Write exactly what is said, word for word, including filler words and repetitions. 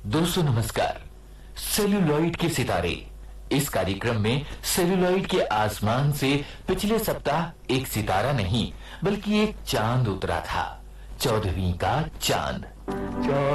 दोस्तों नमस्कार। सेल्यूलॉइड के सितारे इस कार्यक्रम में सेल्यूलॉइड के आसमान से पिछले सप्ताह एक सितारा नहीं बल्कि एक चांद उतरा था। चौदहवीं का चांद।